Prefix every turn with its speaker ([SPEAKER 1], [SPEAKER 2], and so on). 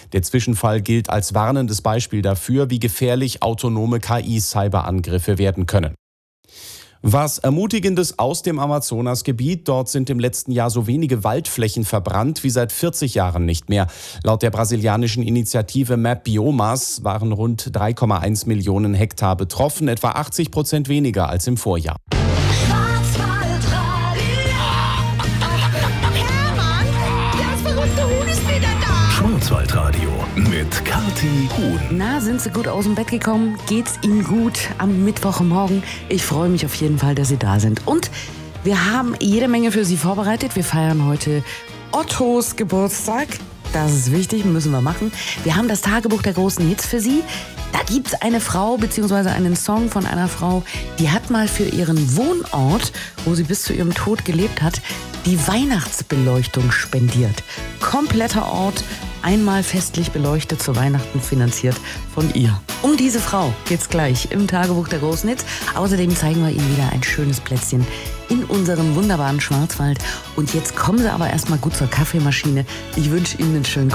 [SPEAKER 1] Der Zwischenfall gilt als warnendes Beispiel dafür, wie gefährlich autonome KI-Cyberangriffe werden können. Was Ermutigendes aus dem Amazonasgebiet. Dort sind im letzten Jahr so wenige Waldflächen verbrannt wie seit 40 Jahren nicht mehr. Laut der brasilianischen Initiative Map Biomas waren rund 3,1 Millionen Hektar betroffen, etwa 80% weniger als im Vorjahr.
[SPEAKER 2] Schwarzwaldradio mit Kathi Huhn.
[SPEAKER 3] Na, sind Sie gut aus dem Bett gekommen? Geht's Ihnen gut am Mittwochmorgen? Ich freue mich auf jeden Fall, dass Sie da sind. Und wir haben jede Menge für Sie vorbereitet. Wir feiern heute Ottos Geburtstag. Das ist wichtig, müssen wir machen. Wir haben das Tagebuch der großen Hits für Sie. Da gibt's eine Frau bzw. einen Song von einer Frau, die hat mal für ihren Wohnort, wo sie bis zu ihrem Tod gelebt hat, die Weihnachtsbeleuchtung spendiert. Kompletter Ort, einmal festlich beleuchtet zu Weihnachten, finanziert von ihr. Um diese Frau geht's gleich im Tagebuch der großen Hits. Außerdem zeigen wir Ihnen wieder ein schönes Plätzchen in unserem wunderbaren Schwarzwald. Und jetzt kommen Sie aber erstmal gut zur Kaffeemaschine. Ich wünsche Ihnen einen schönen